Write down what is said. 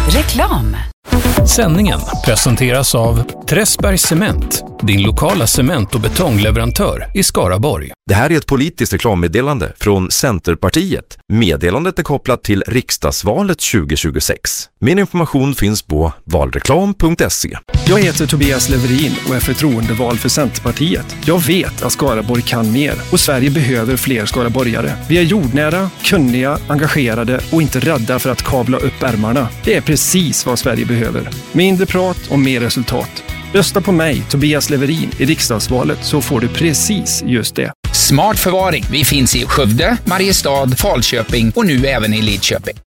Reklam. Sändningen presenteras av Träsbergs Cement, din lokala cement- och betongleverantör i Skaraborg. Det här är ett politiskt reklammeddelande från Centerpartiet. Meddelandet är kopplat till riksdagsvalet 2026. Mer information finns på valreklam.se. Jag heter Tobias Leverin och är förtroendevald för Centerpartiet. Jag vet att Skaraborg kan mer och Sverige behöver fler skaraborgare. Vi är jordnära, kunniga, engagerade och inte rädda för att kavla upp ärmarna. Det är precis vad Sverige behöver. Mindre prat och mer resultat. Rösta på mig, Tobias Leverin, i riksdagsvalet så får du precis just det. Smart förvaring. Vi finns i Skövde, Mariestad, Falköping och nu även i Lidköping.